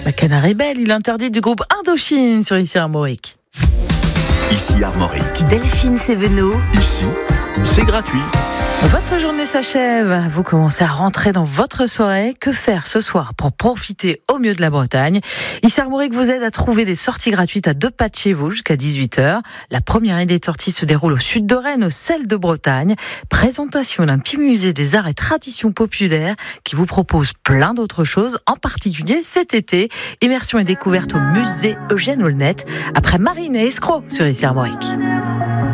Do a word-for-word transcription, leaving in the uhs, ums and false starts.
La Canard Belle, il interdit du groupe Indochine sur Ici Armorique. Ici Armorique. Delphine Sévenot. Ici, c'est gratuit. Votre journée s'achève, vous commencez à rentrer dans votre soirée. Que faire ce soir pour profiter au mieux de la Bretagne? Ici Armorique vous aide à trouver des sorties gratuites à deux pas de chez vous jusqu'à dix-huit heures. La première idée de sortie se déroule au sud de Rennes, au Sel de Bretagne. Présentation d'un petit musée des arts et traditions populaires qui vous propose plein d'autres choses, en particulier cet été. Immersion et découverte au musée Eugène Aulnette, après Marine et Escroc sur Ici Armorique.